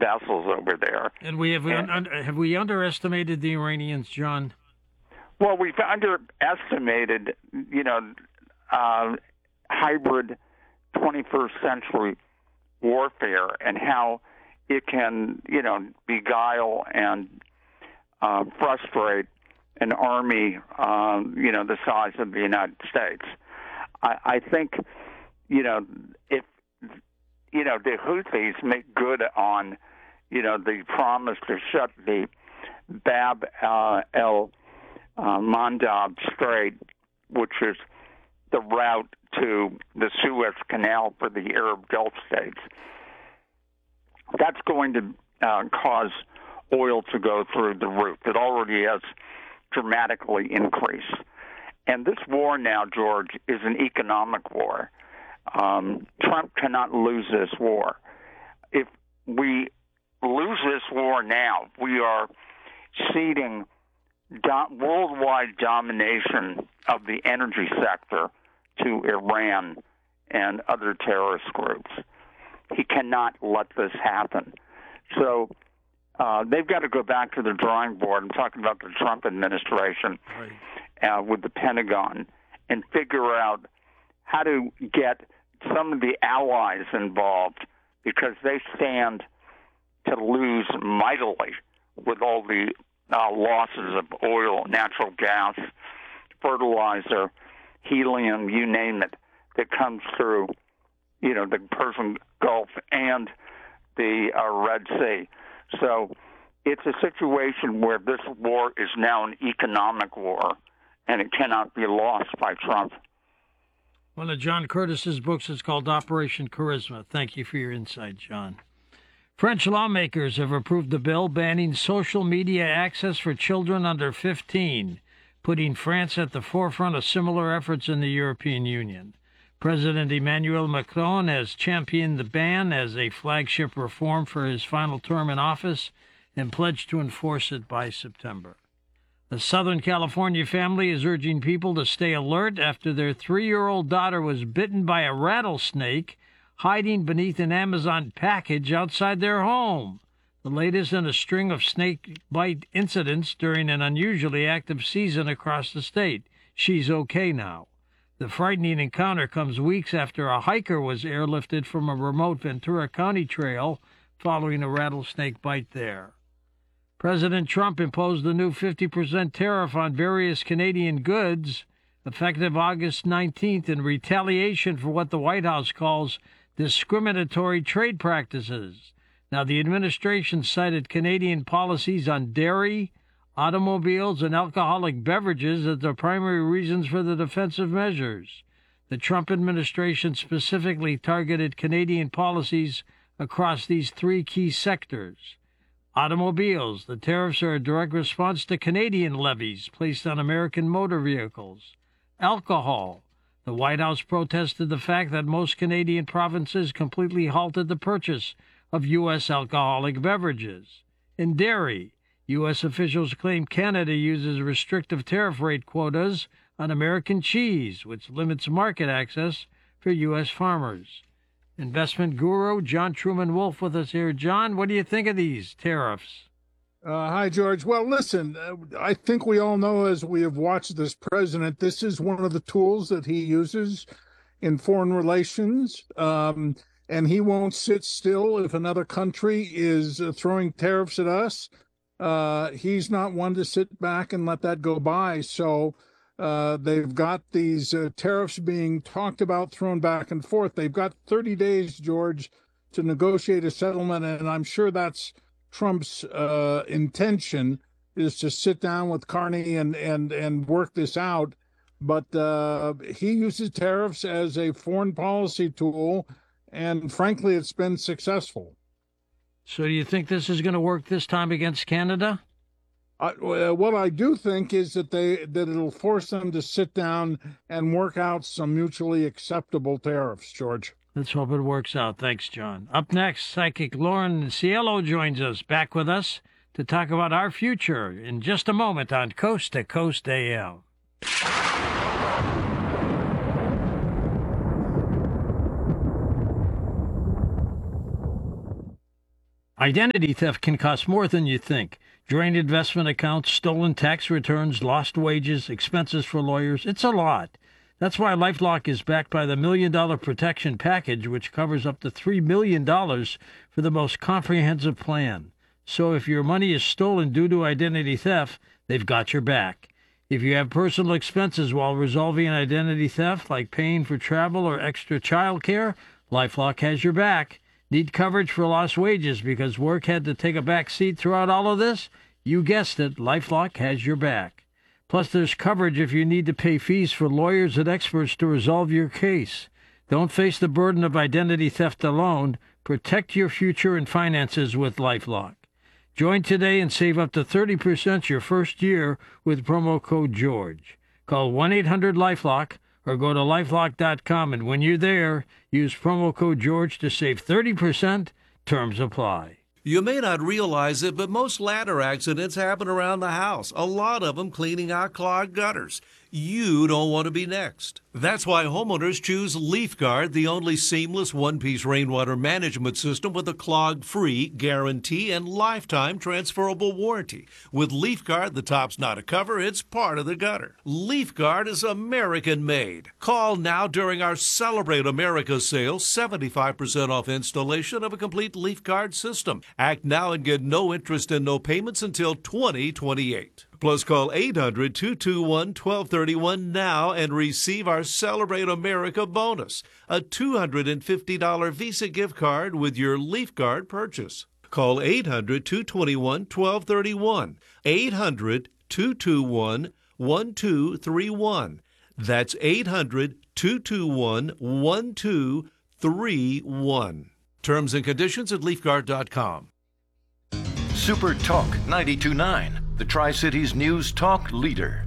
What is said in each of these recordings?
vessels over there. And have we underestimated the Iranians, John? Well, we've underestimated, hybrid 21st century warfare and how it can, beguile and frustrate an army, the size of the United States. I think, if, the Houthis make good on, the promise to shut the Bab el-Mandab Strait, which is the route to the Suez Canal for the Arab Gulf states, that's going to cause oil to go through the roof. It already has dramatically increased. And this war now, George, is an economic war. Trump cannot lose this war. If we lose this war now, we are ceding worldwide domination of the energy sector to Iran and other terrorist groups. He cannot let this happen. So they've got to go back to the drawing board. I'm talking about the Trump administration, with the Pentagon, and figure out how to get some of the allies involved, because they stand to lose mightily with all the losses of oil, natural gas, fertilizer, helium, you name it, that comes through, the Persian Gulf and the Red Sea. So it's a situation where this war is now an economic war, and it cannot be lost by Trump. One of John Curtis's books is called Operation Charisma. Thank you for your insight, John. French lawmakers have approved a bill banning social media access for children under 15, putting France at the forefront of similar efforts in the European Union. President Emmanuel Macron has championed the ban as a flagship reform for his final term in office and pledged to enforce it by September. A Southern California family is urging people to stay alert after their 3-year-old daughter was bitten by a rattlesnake hiding beneath an Amazon package outside their home. The latest in a string of snake bite incidents during an unusually active season across the state. She's okay now. The frightening encounter comes weeks after a hiker was airlifted from a remote Ventura County trail following a rattlesnake bite there. President Trump imposed a new 50% tariff on various Canadian goods effective August 19th in retaliation for what the White House calls discriminatory trade practices. Now, the administration cited Canadian policies on dairy, automobiles, and alcoholic beverages as the primary reasons for the defensive measures. The Trump administration specifically targeted Canadian policies across these 3 key sectors. Automobiles. The tariffs are a direct response to Canadian levies placed on American motor vehicles. Alcohol. The White House protested the fact that most Canadian provinces completely halted the purchase of U.S. alcoholic beverages. In dairy, U.S. officials claim Canada uses restrictive tariff rate quotas on American cheese, which limits market access for U.S. farmers. Investment guru John Truman Wolf with us here. John, what do you think of these tariffs? Hi, George. Well, listen, I think we all know, as we have watched this president, this is one of the tools that he uses in foreign relations. And he won't sit still if another country is throwing tariffs at us. He's not one to sit back and let that go by. So they've got these tariffs being talked about, thrown back and forth. They've got 30 days, George, to negotiate a settlement, and I'm sure that's Trump's intention, is to sit down with Carney and work this out. But he uses tariffs as a foreign policy tool, and frankly, it's been successful. So do you think this is going to work this time against Canada? What I do think is that it'll force them to sit down and work out some mutually acceptable tariffs, George. Let's hope it works out. Thanks, John. Up next, psychic Lauren Cielo joins us, back with us to talk about our future in just a moment on Coast to Coast AM. Identity theft can cost more than you think. Drained investment accounts, stolen tax returns, lost wages, expenses for lawyers. It's a lot. That's why LifeLock is backed by the $1 Million Protection Package, which covers up to $3 million for the most comprehensive plan. So if your money is stolen due to identity theft, they've got your back. If you have personal expenses while resolving an identity theft, like paying for travel or extra child care, LifeLock has your back. Need coverage for lost wages because work had to take a back seat throughout all of this? You guessed it, LifeLock has your back. Plus, there's coverage if you need to pay fees for lawyers and experts to resolve your case. Don't face the burden of identity theft alone. Protect your future and finances with LifeLock. Join today and save up to 30% your first year with promo code GEORGE. Call 1-800-LifeLock or go to lifelock.com, and when you're there, use promo code GEORGE to save 30%. Terms apply. You may not realize it, but most ladder accidents happen around the house, a lot of them cleaning out clogged gutters. You don't want to be next. That's why homeowners choose LeafGuard, the only seamless one-piece rainwater management system with a clog-free guarantee and lifetime transferable warranty. With LeafGuard, the top's not a cover, it's part of the gutter. LeafGuard is American-made. Call now during our Celebrate America sale, 75% off installation of a complete LeafGuard system. Act now and get no interest and no payments until 2028. Plus, call 800-221-1231 now and receive our Celebrate America bonus, a $250 Visa gift card with your LeafGuard purchase. Call 800-221-1231, 800-221-1231. That's 800-221-1231. Terms and conditions at LeafGuard.com. Super Talk 92.9, the Tri-Cities News Talk leader.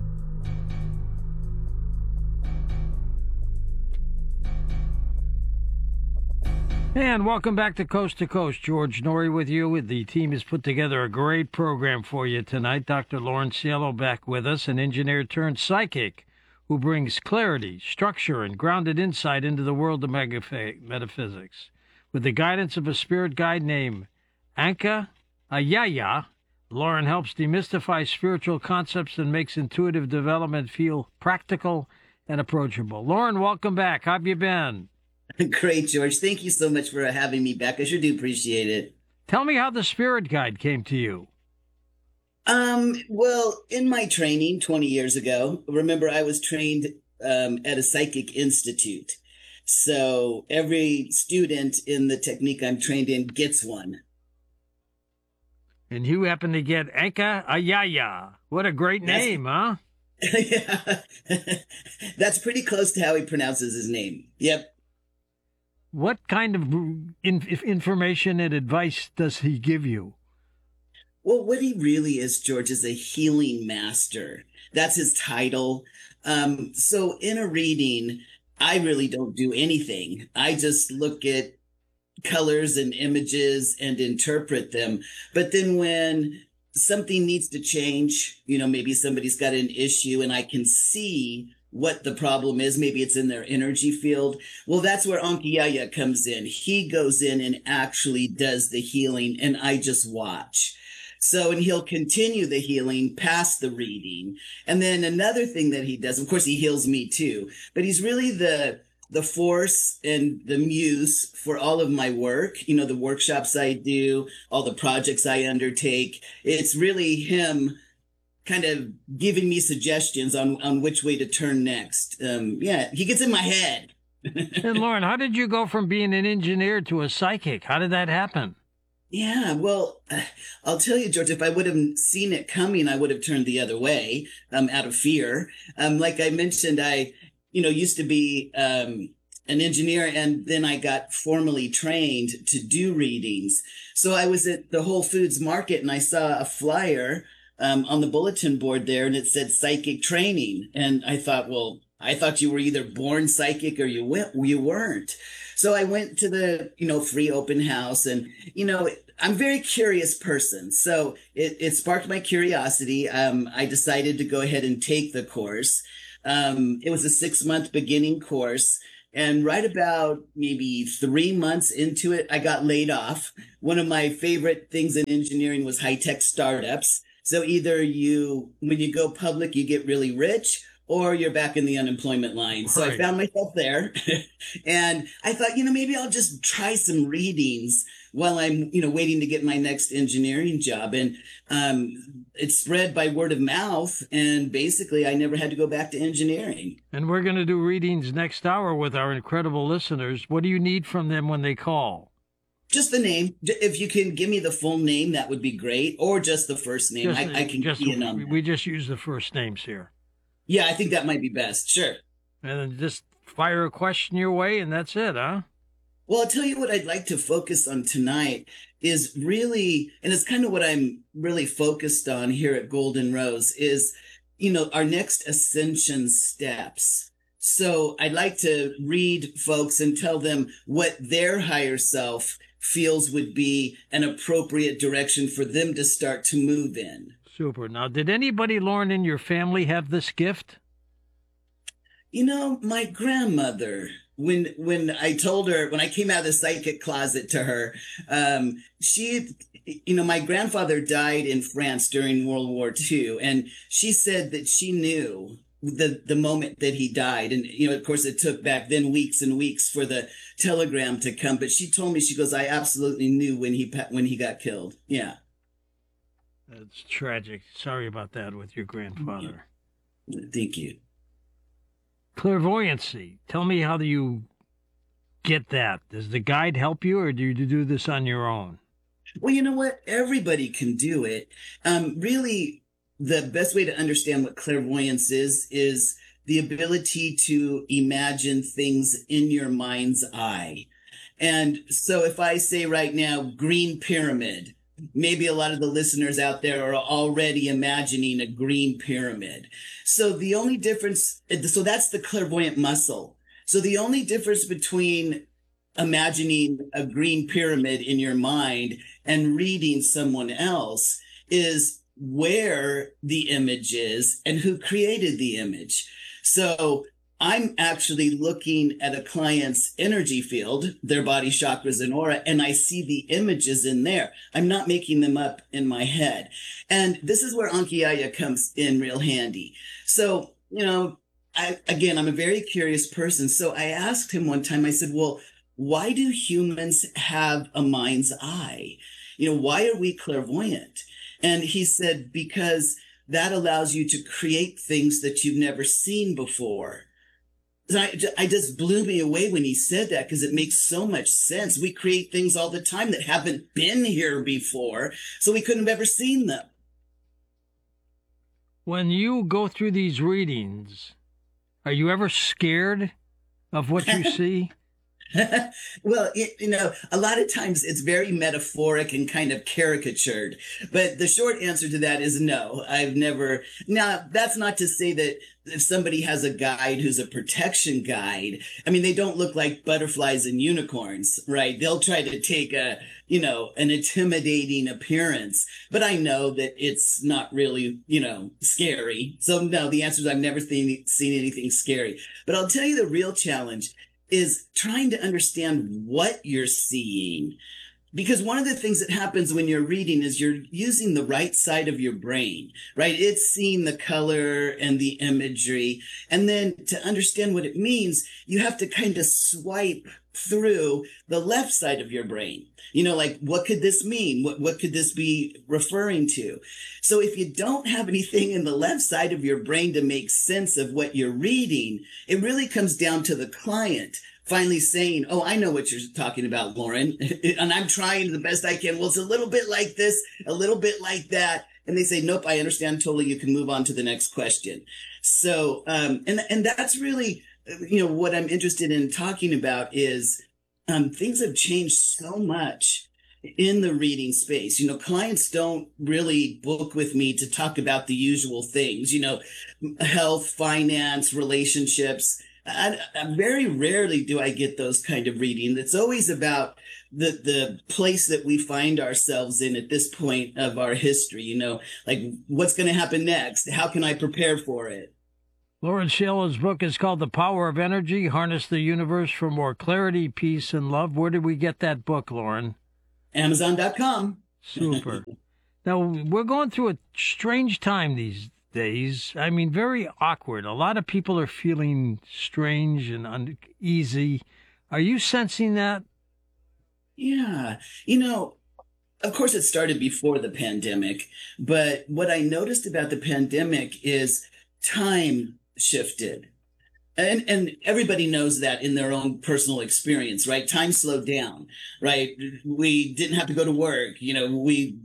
And welcome back to Coast. George Noory with you. The team has put together a great program for you tonight. Dr. Lauren Cielo back with us, an engineer turned psychic who brings clarity, structure, and grounded insight into the world of metaphysics. With the guidance of a spirit guide named Anka Ayaya, Lauren helps demystify spiritual concepts and makes intuitive development feel practical and approachable. Lauren, welcome back. How have you been? Great, George. Thank you so much for having me back. I sure do appreciate it. Tell me how the spirit guide came to you. Well, in my training 20 years ago, remember I was trained at a psychic institute. So every student in the technique I'm trained in gets one. And you happen to get Anka Ayaya. What a great name, huh? Yeah. That's pretty close to how he pronounces his name. Yep. What kind of information and advice does he give you? Well, what he really is, George, is a healing master. That's his title. So in a reading, I really don't do anything. I just look at colors and images and interpret them. But then when something needs to change, maybe somebody's got an issue and I can see what the problem is. Maybe it's in their energy field. Well, that's where Ankiyaya comes in. He goes in and actually does the healing and I just watch. So, and he'll continue the healing past the reading. And then another thing that he does, of course, he heals me too, but he's really the force and the muse for all of my work, the workshops I do, all the projects I undertake. It's really him kind of giving me suggestions on which way to turn next. He gets in my head. And Lauren, how did you go from being an engineer to a psychic? How did that happen? Yeah, well, I'll tell you, George, if I would have seen it coming, I would have turned the other way out of fear. Like I mentioned, I used to be an engineer, and then I got formally trained to do readings. So I was at the Whole Foods market and I saw a flyer on the bulletin board there, and it said psychic training. And I thought, well, I thought you were either born psychic or you weren't. So I went to the, free open house, and, I'm a very curious person. So it sparked my curiosity. I decided to go ahead and take the course. It was a 6-month beginning course. And right about maybe 3 months into it, I got laid off. One of my favorite things in engineering was high-tech startups. So either when you go public, you get really rich, or you're back in the unemployment line. So Right. I found myself there. And I thought, maybe I'll just try some readings while I'm, waiting to get my next engineering job. And it spread by word of mouth. And basically, I never had to go back to engineering. And we're going to do readings next hour with our incredible listeners. What do you need from them when they call? Just the name. If you can give me the full name, that would be great. Or just the first name. I can key in on that. We just use the first names here. Yeah, I think that might be best. Sure. And then just fire a question your way, and that's it, huh? Well, I'll tell you what I'd like to focus on tonight is really, and it's kind of what I'm really focused on here at Golden Rose is, our next ascension steps. So I'd like to read folks and tell them what their higher self feels would be an appropriate direction for them to start to move in. Super. Now, did anybody, Lauren, in your family have this gift? My grandmother, when I told her, when I came out of the psychic closet to her, my grandfather died in France during World War II. And she said that she knew the moment that he died. And, of course, it took back then weeks and weeks for the telegram to come. But she told me, she goes, I absolutely knew when he got killed. Yeah. That's tragic. Sorry about that with your grandfather. Thank you. Clairvoyancy. Tell me, how do you get that? Does the guide help you, or do you do this on your own? Well, you know what? Everybody can do it. Really, the best way to understand what clairvoyance is the ability to imagine things in your mind's eye. And so if I say right now, green pyramid, maybe a lot of the listeners out there are already imagining a green pyramid. So the only difference, so that's the clairvoyant muscle. So the only difference between imagining a green pyramid in your mind and reading someone else is where the image is and who created the image. So I'm actually looking at a client's energy field, their body chakras and aura, and I see the images in there. I'm not making them up in my head. And this is where Ankiaya comes in real handy. So, I'm a very curious person. So I asked him one time, I said, well, why do humans have a mind's eye? Why are we clairvoyant? And he said, because that allows you to create things that you've never seen before. I just blew me away when he said that, because it makes so much sense. We create things all the time that haven't been here before, so we couldn't have ever seen them. When you go through these readings, are you ever scared of what you see? Well, a lot of times it's very metaphoric and kind of caricatured. But the short answer to that is no, I've never. Now, that's not to say that if somebody has a guide who's a protection guide, they don't look like butterflies and unicorns, right? They'll try to take an intimidating appearance. But I know that it's not really, scary. So no, the answer is I've never seen anything scary. But I'll tell you the real challenge is trying to understand what you're seeing. Because one of the things that happens when you're reading is you're using the right side of your brain, right? It's seeing the color and the imagery. And then to understand what it means, you have to kind of swipe through the left side of your brain. Like, what could this mean? What could this be referring to? So if you don't have anything in the left side of your brain to make sense of what you're reading, it really comes down to the client finally saying, oh, I know what you're talking about, Lauren. And I'm trying the best I can. Well, it's a little bit like this, a little bit like that. And they say, nope, I understand totally. You can move on to the next question. So, and that's really, what I'm interested in talking about is things have changed so much in the reading space. Clients don't really book with me to talk about the usual things, health, finance, relationships. I very rarely do I get those kind of reading. It's always about the place that we find ourselves in at this point of our history, like what's going to happen next? How can I prepare for it? Lauren Ciello's book is called The Power of Energy, Harness the Universe for More Clarity, Peace, and Love. Where did we get that book, Lauren? Amazon.com. Super. Now, we're going through a strange time these days. I mean, very awkward. A lot of people are feeling strange and uneasy. Are you sensing that? Yeah. Of course, it started before the pandemic, but what I noticed about the pandemic is time shifted. And everybody knows that in their own personal experience, right? Time slowed down, right? We didn't have to go to work. We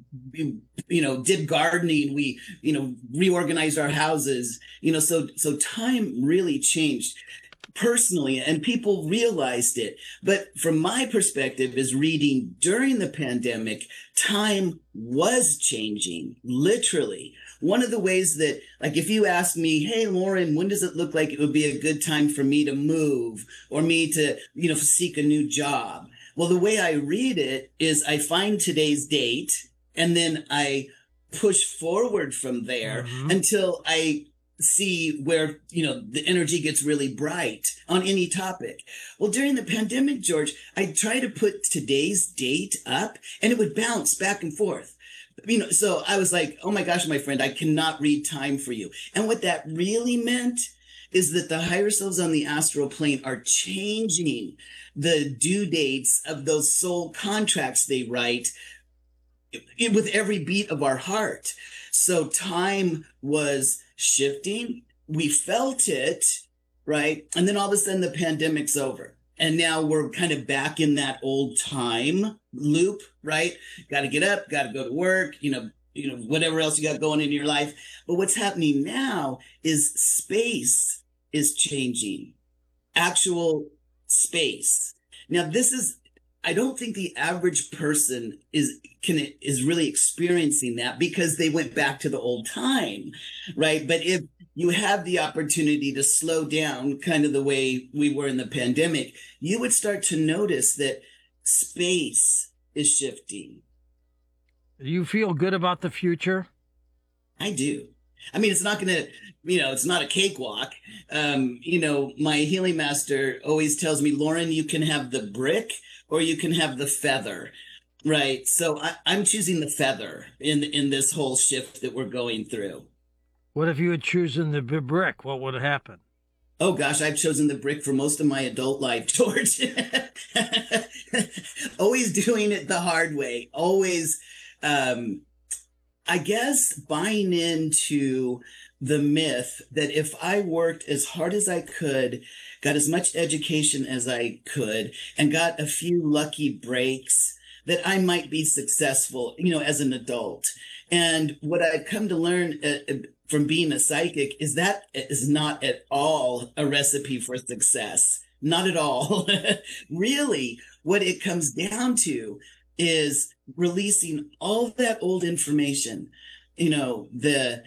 did gardening. We, reorganized our houses, so time really changed personally, and people realized it. But from my perspective, is reading during the pandemic, time was changing, literally. One of the ways that, like, if you ask me, hey, Lauren, when does it look like it would be a good time for me to move or me to, seek a new job? Well, the way I read it is I find today's date and then I push forward from there until I see where, the energy gets really bright on any topic. Well, during the pandemic, George, I try to put today's date up and it would bounce back and forth. So I was like, oh my gosh, my friend, I cannot read time for you. And what that really meant is that the higher selves on the astral plane are changing the due dates of those soul contracts they write with every beat of our heart. So time was shifting. We felt it, right? And then all of a sudden the pandemic's over. And now we're kind of back in that old time loop, right? Got to get up, got to go to work, whatever else you got going in your life. But what's happening now is space is changing. Actual space. Now, I don't think the average person is really experiencing that because they went back to the old time, right? But if you have the opportunity to slow down kind of the way we were in the pandemic, you would start to notice that space is shifting. Do you feel good about the future? I do. I mean, it's not going to, it's not a cakewalk. My healing master always tells me, Lauren, you can have the brick or you can have the feather, right? So I'm choosing the feather in this whole shift that we're going through. What if you had chosen the brick? What would happen? Oh, gosh, I've chosen the brick for most of my adult life, George. Always doing it the hard way. Always, I guess, buying into the myth that if I worked as hard as I could, got as much education as I could, and got a few lucky breaks, that I might be successful, as an adult. And what I've come to learn from being a psychic is that is not at all a recipe for success. Not at all. Really, what it comes down to is releasing all that old information, the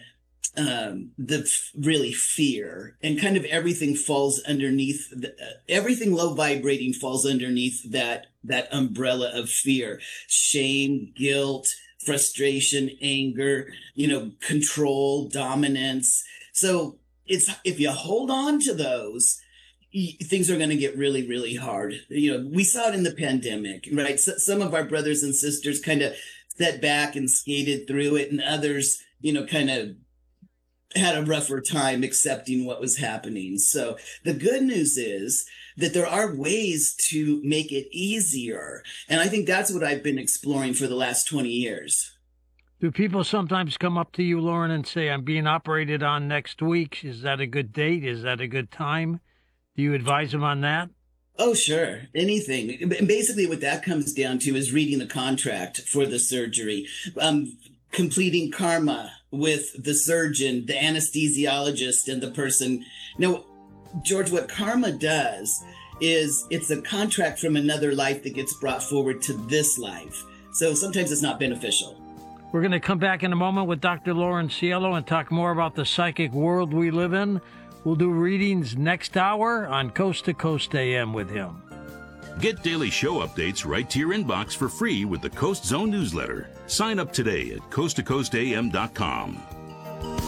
really fear, and kind of everything falls underneath, everything low vibrating falls underneath that umbrella of fear, shame, guilt, frustration, anger, control, dominance. So if you hold on to those, things are going to get really, really hard. We saw it in the pandemic, right? So, some of our brothers and sisters kind of sat back and skated through it, and others, kind of had a rougher time accepting what was happening. So the good news is that there are ways to make it easier. And I think that's what I've been exploring for the last 20 years. Do people sometimes come up to you, Lauren, and say, I'm being operated on next week? Is that a good date? Is that a good time? Do you advise them on that? Oh, sure. Anything. Basically, what that comes down to is reading the contract for the surgery, completing karma with the surgeon, the anesthesiologist, and the person. Now, George, what karma does is it's a contract from another life that gets brought forward to this life. So sometimes it's not beneficial. We're going to come back in a moment with Dr. Lauren Ciello and talk more about the psychic world we live in. We'll do readings next hour on Coast to Coast AM with him. Get daily show updates right to your inbox for free with the Coast Zone newsletter. Sign up today at coasttocoastam.com.